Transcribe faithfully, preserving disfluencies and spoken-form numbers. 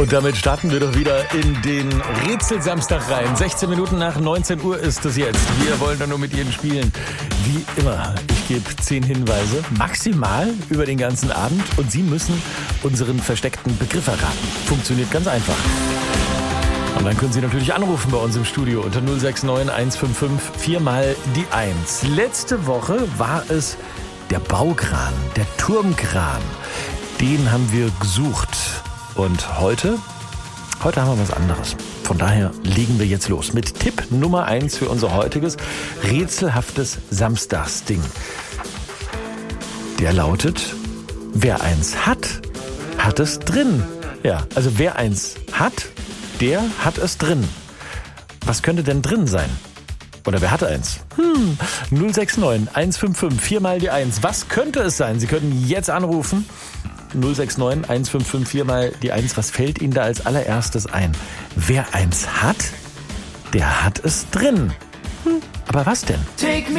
Und damit starten wir doch wieder in den Rätselsamstag rein. sechzehn Minuten nach neunzehn Uhr ist es jetzt. Wir wollen da nur mit Ihnen spielen. Wie immer, ich gebe zehn Hinweise, maximal über den ganzen Abend. Und Sie müssen unseren versteckten Begriff erraten. Funktioniert ganz einfach. Und dann können Sie natürlich anrufen bei uns im Studio unter null sechs neun eins fünf fünf vier mal die eins. Letzte Woche war es der Baukran, der Turmkran. Den haben wir gesucht. Und heute, heute haben wir was anderes. Von daher legen wir jetzt los mit Tipp Nummer eins für unser heutiges rätselhaftes Samstagsding. Der lautet, wer eins hat, hat es drin. Ja, also wer eins hat, der hat es drin. Was könnte denn drin sein? Oder wer hatte eins? Hm, null sechs neun eins fünf fünf vier mal die eins. Was könnte es sein? Sie können jetzt anrufen. null sechs neun eins fünf fünf vier mal die eins. Was fällt Ihnen da als allererstes ein? Wer eins hat, der hat es drin. Hm, aber was denn? Take me